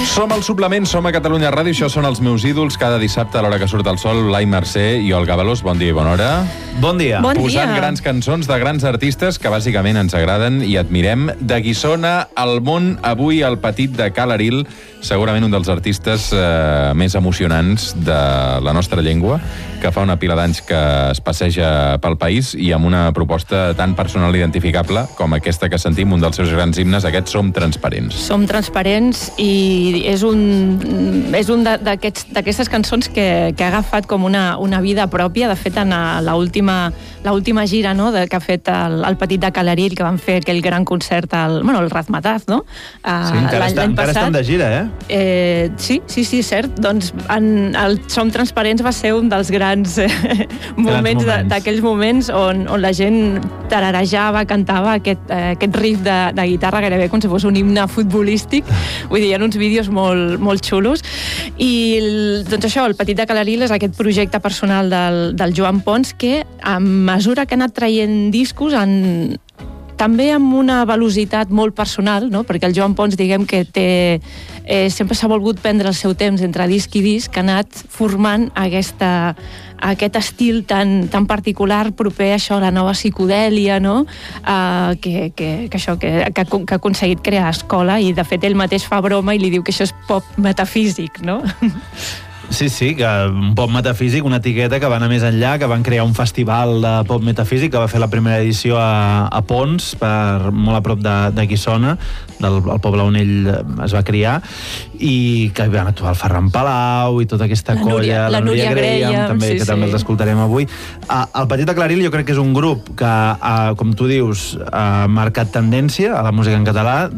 Som al Suplement, som a Catalunya Ràdio, això són els meus ídols, cada dissabte a l'hora que surt el sol, Blai Mercè i Olga Veloz. Bon dia i bona hora. Bon dia. Bon dia. Posant grans cançons de grans artistes que bàsicament ens agraden i admirem. De Guissona al món, avui el petit de Ca l'Aril, segurament un dels artistes més emocionants de la nostra llengua, que fa una pila d'anys que es passeja pel país i amb una proposta tan personal i identificable com aquesta que sentim, un dels seus grans himnes, aquest Som Transparents. Som transparents i és un d'aquestes cançons que ha agafat com una vida pròpia. De fet, en l'última gira, no?, que ha fet el petit de Ca l'Aril, que van fer aquell gran concert al Razmataz, no? Sí, encara estan de gira, eh? Sí, cert. Doncs el Som Transparents va ser un dels grans moments d'aquells moments on la gent tararejava, cantava aquest riff de guitarra gairebé com si fos un himne futbolístic. Vull dir, hi ha uns vídeos molt xulos. I doncs això, el petit de Ca l'Aril és aquest projecte personal del Joan Pons que, a mesura que ha anat traient discos, també amb una velocitat molt personal, no? Perquè el Joan Pons, diguem que sempre s'ha volgut prendre el seu temps entre disc i disc, que ha anat formant aquest estil tan particular, proper a això, a la nova psicodèlia, no? Que ha aconseguit crear escola, i de fet ell mateix fa broma i li diu que això és pop metafísic, no? Sí, que un pop metafísic, una etiqueta que va anar més enllà, que van crear un festival de pop metafísic que va fer la primera edició a Pons, molt a prop de Guissona, del poble on ell es va criar, i que van actuar el Ferran Palau i tota aquesta colla, la Núria Graham, també, que també els escoltarem avui. El petit de Ca l'Aril jo crec que és un grup que, com tu dius, ha marcat tendència a la música en català.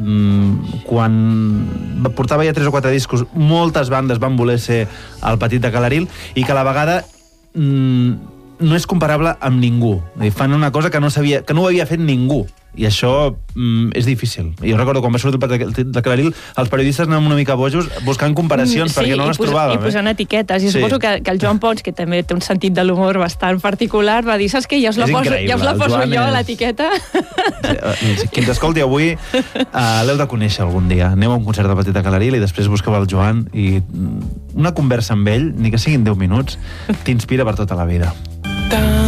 Quan portava ja 3 o 4 discos, moltes bandes van voler ser el petit de Ca l'Aril, i que a la vegada no és comparable amb ningú. Fan una cosa que no ho havia fet ningú, i això és difícil. Jo recordo quan va sortir el petit de Ca l'Aril, els periodistes anaven una mica bojos buscant comparacions, perquè no les trobàvem. I posant etiquetes. I suposo que el Joan Pons, que també té un sentit de l'humor bastant particular, va dir, saps què? Ja us la poso jo a l'etiqueta. Qui ens escolti avui l'heu de conèixer algun dia. Aneu a un concert del petit de Ca l'Aril i després busqueu el Joan, i una conversa amb ell, ni que siguin 10 minuts, t'inspira per tota la vida.